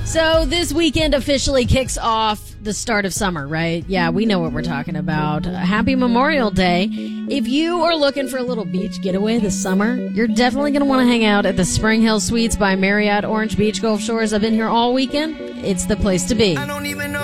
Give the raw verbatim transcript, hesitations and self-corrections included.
So this weekend officially kicks off the start of summer, right? Yeah, we know what we're talking about. Happy Memorial Day. If you are looking for a little beach getaway this summer, you're definitely going to want to hang out at the Spring Hill Suites by Marriott Orange Beach Gulf Shores. I've been here all weekend. It's the place to be. I don't even know